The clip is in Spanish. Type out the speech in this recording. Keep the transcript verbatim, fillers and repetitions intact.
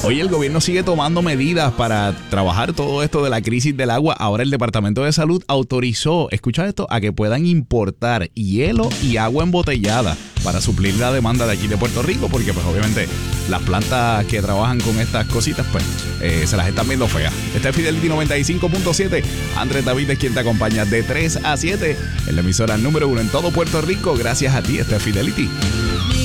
Hoy el gobierno sigue tomando medidas para trabajar todo esto de la crisis del agua. Ahora el Departamento de Salud autorizó, escucha esto, a que puedan importar hielo y agua embotellada para suplir la demanda de aquí de Puerto Rico, porque pues obviamente las plantas que trabajan con estas cositas pues eh, se las están viendo feas. Este es Fidelity noventa y cinco punto siete. Andrés David es quien te acompaña de tres a siete en la emisora número uno en todo Puerto Rico. Gracias a ti, este es Fidelity.